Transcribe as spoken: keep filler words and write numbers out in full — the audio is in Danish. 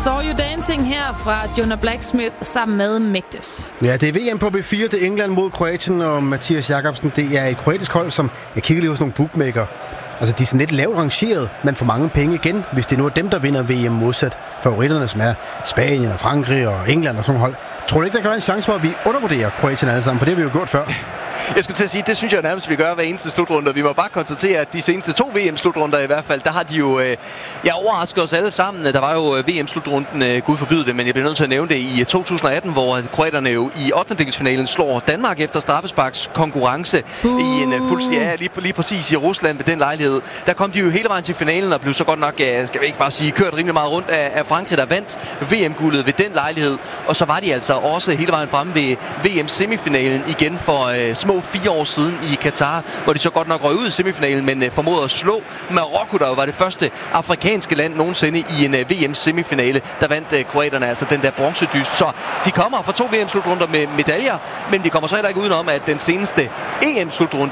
Saw You Dancing her fra Jonah Blacksmith sammen med Mægtes. Ja, det er V M på B fire, det er England mod Kroatien, og Mathias Jakobsen, det er et kroatisk hold, som jeg kigger lige hos nogle bookmaker. Altså, de er sådan lidt lavt rangeret, men får mange penge igen, hvis det nu er dem, der vinder V M modsat favoritterne, som er Spanien og Frankrig og England og sådan hold. Tror du ikke, der kan være en chance for, at vi undervurderer Kroatien alle sammen? For det har vi jo gjort før. Jeg skulle til at sige, det synes jeg nærmest, vi gør hver eneste slutrunde. Vi må bare konstatere, at de seneste to V M-slutrunder i hvert fald, der har de jo øh, ja, overrasket os alle sammen. Der var jo V M-slutrunden, øh, gud forbyde det, men jeg bliver nødt til at nævne det i to tusind atten, hvor kroaterne jo i ottendedelsfinalen slår Danmark efter straffesparks konkurrence uh. i en uh, fuldstændig, ja, lige, lige præcis i Rusland ved den lejlighed. Der kom de jo hele vejen til finalen og blev så godt nok, øh, skal vi ikke bare sige, kørt rimelig meget rundt af, af Frankrig, der vandt V M-guldet ved den lejlighed. Og så var de altså også hele vejen fremme ved V M-semifinalen igen for øh, små fire år siden i Katar, hvor de så godt nok røg ud i semifinalen, men uh, formåede at slå Marokko, der var det første afrikanske land nogensinde i en uh, V M-semifinale. Der vandt uh, kroaterne altså den der bronzedyst. Så de kommer fra to V M-slutrunder med medaljer, men de kommer så heller ikke udenom, at den seneste E M-slutrunde